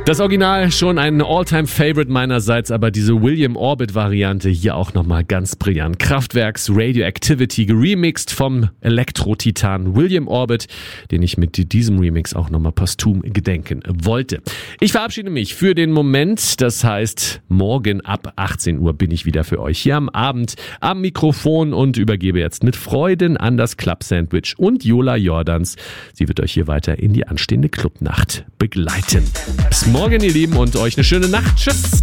Das Original schon ein All-Time-Favorite meinerseits, aber diese William Orbit-Variante hier auch nochmal ganz brillant. Kraftwerks Radioactivity geremixed vom Elektro-Titan William Orbit, den ich mit diesem Remix auch nochmal posthum gedenken wollte. Ich verabschiede mich für den Moment, das heißt, morgen ab 18 Uhr bin ich wieder für euch hier am Abend am Mikrofon und übergebe jetzt mit Freuden an das Club-Sandwich und Jola Jordans. Sie wird euch hier weiter in die anstehende Clubnacht begleiten. Bis morgen, ihr Lieben, und euch eine schöne Nacht. Tschüss.